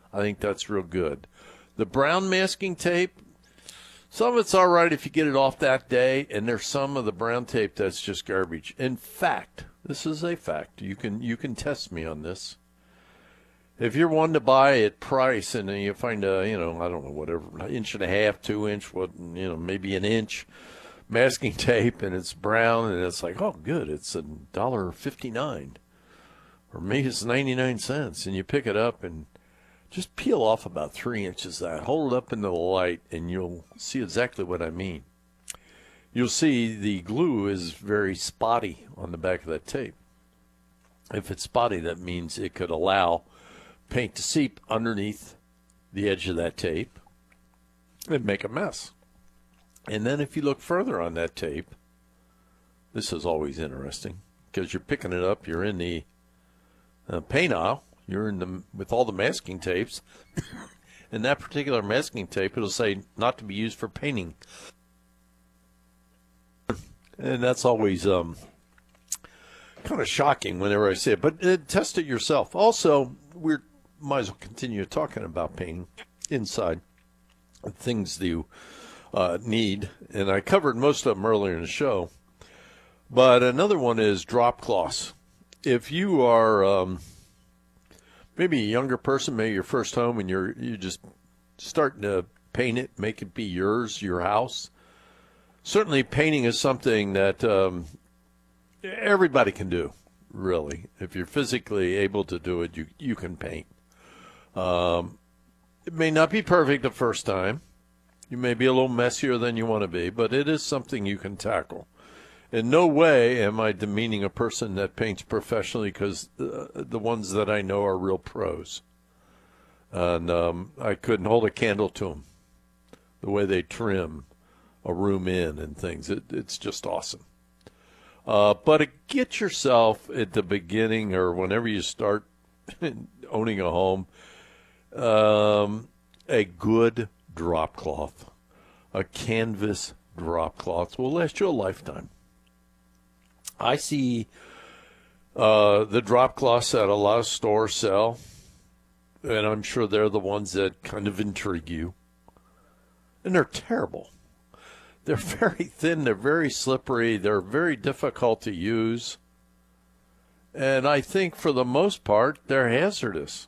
I think that's real good. The brown masking tape, some of it's all right if you get it off that day, and there's some of the brown tape that's just garbage. In fact, this is a fact. You can test me on this. If you're one to buy at price and you find a, I don't know, whatever, 1.5 inch, 2 inch, maybe an inch masking tape, and it's brown, and it's like, oh, good, it's $1.59, or maybe it's 99 cents, and you pick it up and just peel off about 3 inches of that, hold it up into the light, and you'll see exactly what I mean. You'll see the glue is very spotty on the back of that tape. If it's spotty, that means it could allow paint to seep underneath the edge of that tape and make a mess. And then if you look further on that tape, this is always interesting because you're picking it up, you're in the paint aisle, with all the masking tapes. In that particular masking tape, it'll say not to be used for painting. And that's always kind of shocking whenever I say it, but test it yourself. Also, we might as well continue talking about painting inside, things that you need, and I covered most of them earlier in the show. But another one is drop cloths. If you are maybe a younger person, maybe your first home, and you're just starting to paint it, make it be yours, your house. Certainly, painting is something that everybody can do. Really, if you're physically able to do it, you can paint. It may not be perfect the first time. You may be a little messier than you want to be, but it is something you can tackle. In no way am I demeaning a person that paints professionally, because the ones that I know are real pros. And I couldn't hold a candle to them. The way they trim a room in and things, it's just awesome. But get yourself at the beginning or whenever you start owning a home, a good drop cloth. A canvas drop cloth will last you a lifetime. I see the drop cloths that a lot of stores sell, and I'm sure they're the ones that kind of intrigue you. And they're terrible. They're very thin, they're very slippery, they're very difficult to use. And I think for the most part, they're hazardous.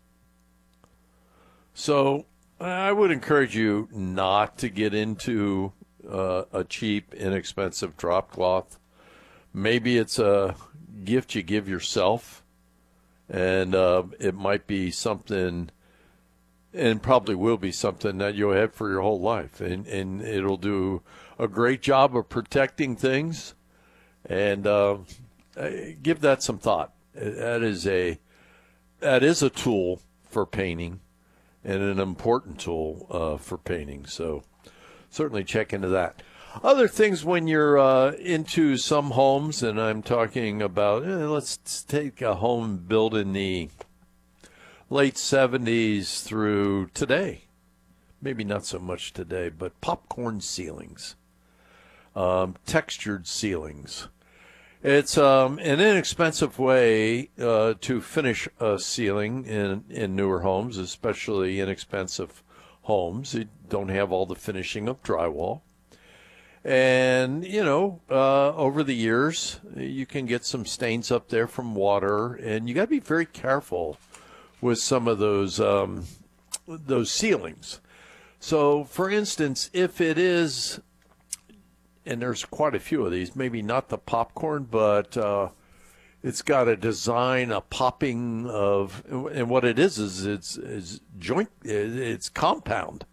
So I would encourage you not to get into a cheap, inexpensive drop cloth. Maybe it's a gift you give yourself, and it might be something, and probably will be something that you'll have for your whole life, and it'll do a great job of protecting things, and give that some thought. That is a tool for painting, and an important tool for painting, so certainly check into that. Other things when you're into some homes, and I'm talking about, let's take a home built in the late 70s through today. Maybe not so much today, but popcorn ceilings, textured ceilings. It's an inexpensive way to finish a ceiling in newer homes, especially inexpensive homes. You don't have all the finishing of drywall. And, over the years, you can get some stains up there from water, and you got to be very careful with some of those ceilings. So, for instance, if it is, and there's quite a few of these, maybe not the popcorn, but it's got a design, a popping of, and what it is it's joint, it's compound.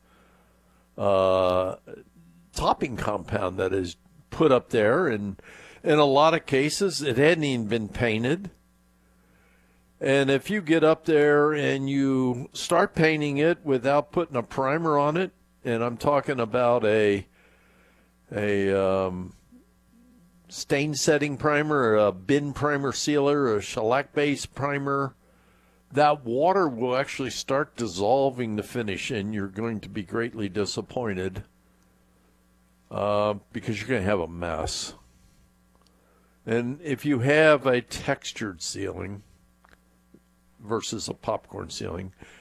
Topping compound that is put up there, and in a lot of cases it hadn't even been painted. And if you get up there and you start painting it without putting a primer on it, and I'm talking about a stain setting primer, a bin primer sealer, a shellac base primer, that water will actually start dissolving the finish, and you're going to be greatly disappointed. Because you're going to have a mess. And if you have a textured ceiling versus a popcorn ceiling,